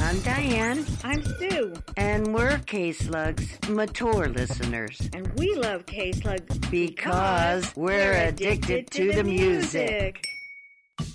I'm Diane. I'm Sue. And we're K-Slugs, mature listeners. And we love K-Slugs because we're addicted to the music.